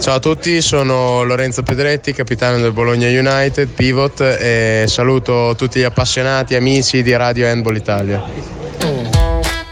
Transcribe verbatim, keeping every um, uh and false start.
Ciao a tutti, sono Lorenzo Pedretti, capitano del Bologna United, pivot, e saluto tutti gli appassionati, amici di Radio Handball Italia.